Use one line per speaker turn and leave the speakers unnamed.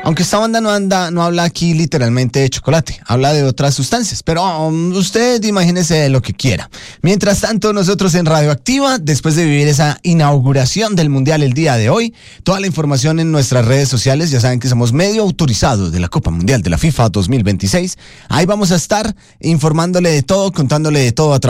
Aunque esta banda no habla aquí literalmente de chocolate, habla de otras sustancias, pero usted imagínese lo que quiera. Mientras tanto, nosotros en Radioactiva, después de vivir esa inauguración del Mundial el día de hoy, toda la información en nuestras redes sociales, ya saben que somos medio autorizados de la Copa Mundial de la FIFA 2026, ahí vamos a estar informándole de todo, contándole de todo a través